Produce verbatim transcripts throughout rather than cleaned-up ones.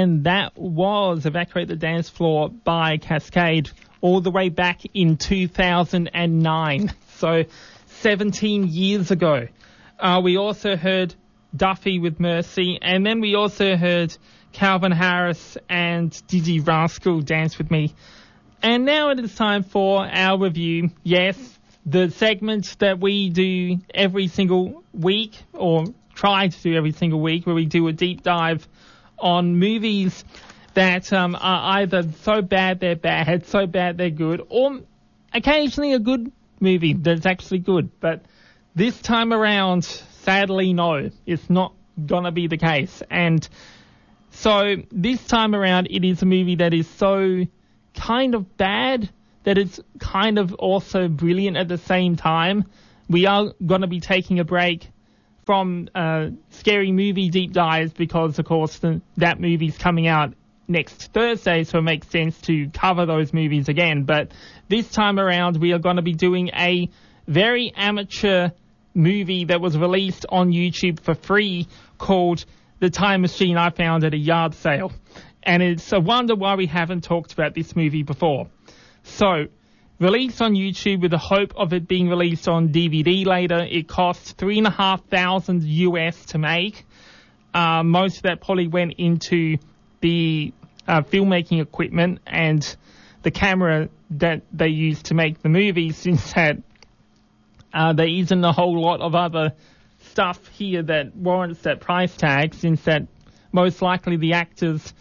and that was Evacuate the Dance Floor by Cascade all the way back in two thousand nine, so seventeen years ago. Uh, we also heard Duffy with Mercy, and then we also heard Calvin Harris and Dizzy Rascal Dance With Me. And now it is time for our review. Yes, the segment that we do every single week, or try to do every single week, where we do a deep dive on movies that um, are either so bad they're bad, so bad they're good, or occasionally a good movie that's actually good. But this time around, sadly, no, it's not going to be the case. And so this time around, it is a movie that is so kind of bad that it's kind of also brilliant at the same time. We are going to be taking a break from uh, scary movie deep dives because, of course, the, that movie's coming out next Thursday, so it makes sense to cover those movies again. But this time around, we are going to be doing a very amateur movie that was released on YouTube for free called The Time Machine I Found at a Yard Sale. And it's a wonder why we haven't talked about this movie before. So, released on YouTube with the hope of it being released on D V D later. It cost three and a half thousand U S to make. Uh, most of that probably went into the uh, filmmaking equipment and the camera that they used to make the movie, since that uh, there isn't a whole lot of other stuff here that warrants that price tag, since that most likely the actors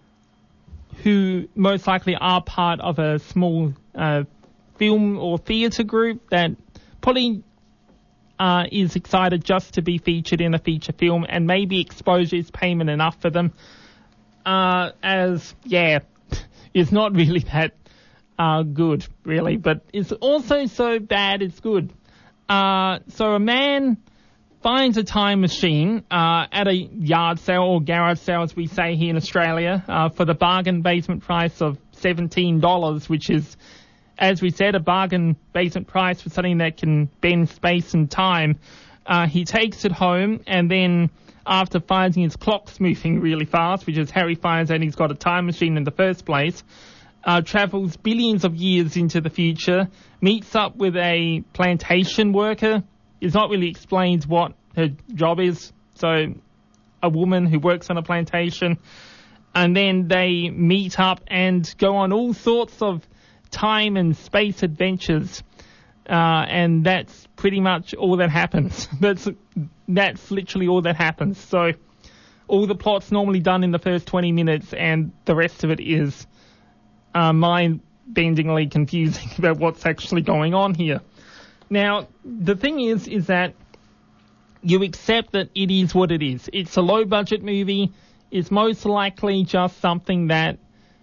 who most likely are part of a small uh, film or theatre group that probably uh, is excited just to be featured in a feature film, and maybe exposure is payment enough for them. Uh, as, yeah, it's not really that uh, good, really, but it's also so bad it's good. Uh, so a man finds a time machine uh, at a yard sale, or garage sale as we say here in Australia, uh, for the bargain basement price of seventeen dollars, which is, as we said, a bargain basement price for something that can bend space and time. Uh, he takes it home, and then after finding his clock's moving really fast, which is how he finds out he's got a time machine in the first place, uh, travels billions of years into the future, meets up with a plantation worker. It's not really explained what her job is, so a woman who works on a plantation, and then they meet up and go on all sorts of time and space adventures, uh, and that's pretty much all that happens. That's that's literally all that happens. So all the plot's normally done in the first twenty minutes, and the rest of it is uh, mind-bendingly confusing about what's actually going on here. Now, the thing is, is that you accept that it is what it is. It's a low-budget movie. It's most likely just something that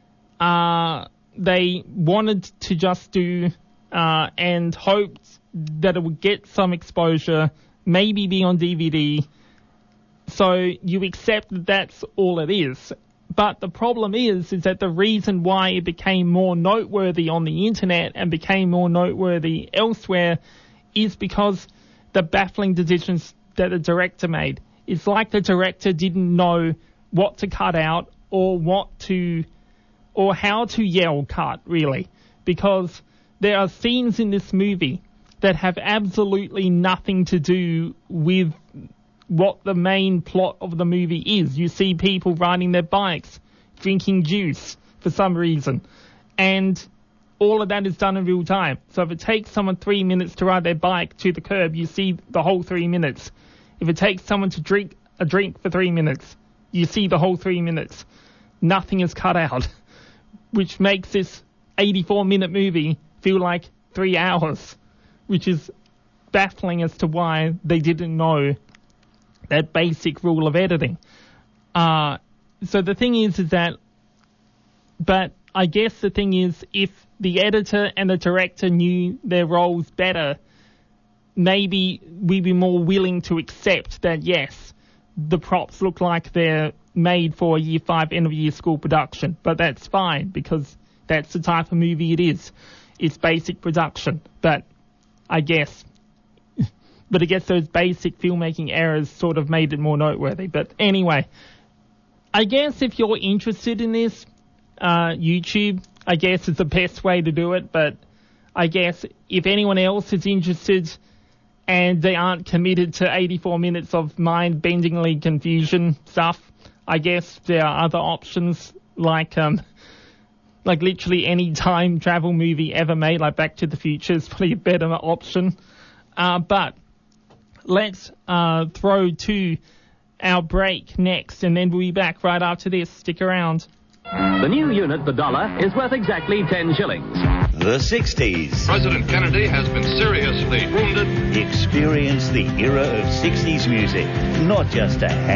uh, they wanted to just do uh, and hoped that it would get some exposure, maybe be on D V D. So you accept that that's all it is. But the problem is, is that the reason why it became more noteworthy on the internet and became more noteworthy elsewhere is because the baffling decisions that the director made. It's like the director didn't know what to cut out or what to, or how to yell cut, really. Because there are scenes in this movie that have absolutely nothing to do with what the main plot of the movie is. You see people riding their bikes, drinking juice for some reason, and all of that is done in real time. So if it takes someone three minutes to ride their bike to the curb, you see the whole three minutes. If it takes someone to drink a drink for three minutes, you see the whole three minutes. Nothing is cut out, which makes this eighty-four minute movie feel like three hours, which is baffling as to why they didn't know that basic rule of editing. Uh, so the thing is, is that, but I guess the thing is, if the editor and the director knew their roles better, maybe we'd be more willing to accept that, yes, the props look like they're made for a year five end of year school production. But that's fine, because that's the type of movie it is. It's basic production. But I guess But I guess those basic filmmaking errors sort of made it more noteworthy. But anyway, I guess if you're interested in this, uh, YouTube, I guess, is the best way to do it. But I guess if anyone else is interested and they aren't committed to eighty-four minutes of mind-bendingly confusion stuff, I guess there are other options like um, like literally any time travel movie ever made, like Back to the Future is probably a better option. Uh, but let's uh, throw to our break next, and then we'll be back right after this. Stick around. The new unit, the dollar, is worth exactly ten shillings. The sixties. President Kennedy has been seriously wounded. Experience the era of sixties music, not just a